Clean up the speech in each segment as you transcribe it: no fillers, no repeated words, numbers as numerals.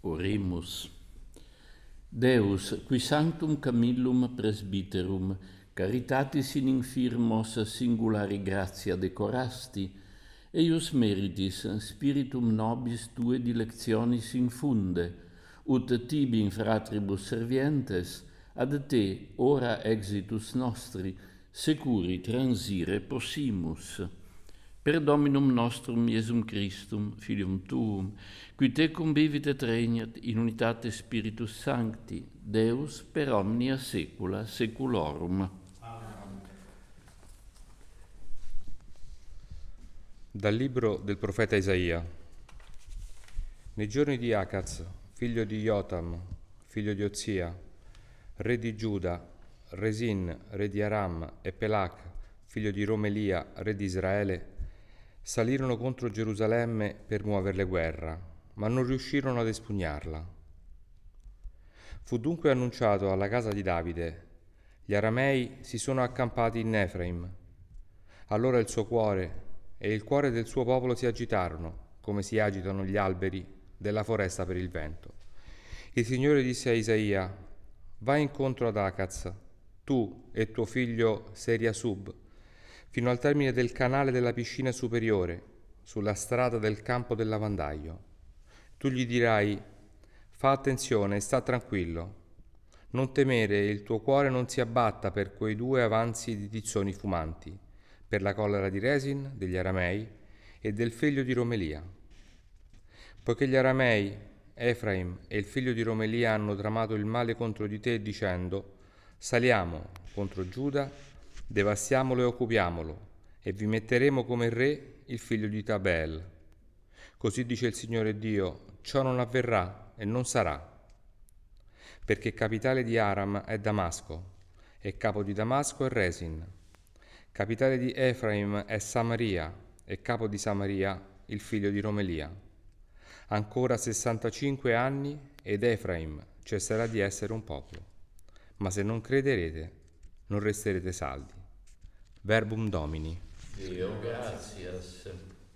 Oremus. Deus, qui sanctum Camillum presbyterum, caritatis in infirmos singulari gratia decorasti, eius meritis spiritum nobis tue dilectionis infunde, ut tibi in fratribus servientes, ad te ora exitus nostri, securi transire possimus. Per Dominum nostrum Iesum Christum, Filium Tuum, qui te convivit et regnat in unitate Spiritus Sancti, Deus per omnia saecula saeculorum. Amen. Dal libro del profeta Isaia. Nei giorni di Acaz, figlio di Jotam, figlio di Ozia, re di Giuda, Resin, re di Aram, e Pelac, figlio di Romelia, re di Israele, salirono contro Gerusalemme per muoverle guerra, ma non riuscirono ad espugnarla. Fu dunque annunciato alla casa di Davide: gli aramei si sono accampati in Efraim. Allora il suo cuore e il cuore del suo popolo si agitarono, come si agitano gli alberi della foresta per il vento. Il Signore disse a Isaia: vai incontro ad Acaz, tu e tuo figlio Seriasub, fino al termine del canale della piscina superiore, sulla strada del campo del lavandaio. Tu gli dirai: fa attenzione e sta tranquillo. Non temere e il tuo cuore non si abbatta per quei due avanzi di tizzoni fumanti, per la collera di Resin, degli aramei, e del figlio di Romelia. Poiché gli aramei, Efraim e il figlio di Romelia hanno tramato il male contro di te, dicendo: saliamo contro Giuda, devastiamolo e occupiamolo, e vi metteremo come re il figlio di Tabel. Così dice il Signore Dio: ciò non avverrà e non sarà, perché capitale di Aram è Damasco, e capo di Damasco è Resin. Capitale di Efraim è Samaria, e capo di Samaria il figlio di Romelia. Ancora 65 anni ed Efraim cesserà di essere un popolo. Ma se non crederete, non resterete saldi. Verbum Domini. Deo gratias.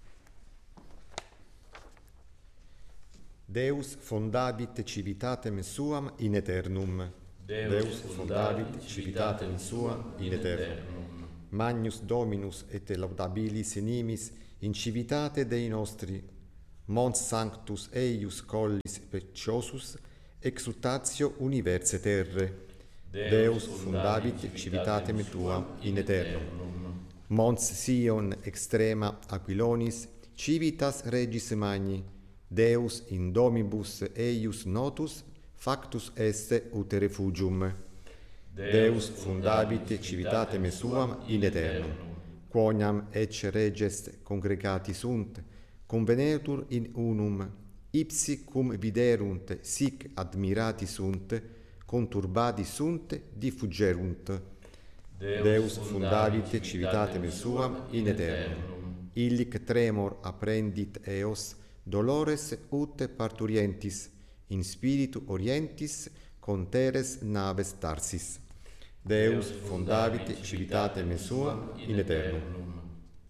Deus fondabit civitatem suam in aeternum. Deus fondabit civitatem suam in aeternum. Magnus Dominus et laudabilis inimis in civitate Dei nostri. Mons sanctus eius collis preciosus, exultatio universe terre. Deus fundabit civitatem tuam in aeternum. Mons Sion extrema Aquilonis, civitas regis magni. Deus in domibus eius notus, factus est ut refugium. Deus fundabit civitatem suam in aeternum. Quoniam ecce regest congregati sunt, convenetur in unum, ipsi cum viderunt sic admirati sunt, conturbati sunt, diffugerunt. Deus fundabit civitatem suam in aeternum. Illic tremor apprendit eos, dolores ut parturientis, in spiritu orientis, con teres naves tarsis. Deus fundabit civitatem suam in aeternum.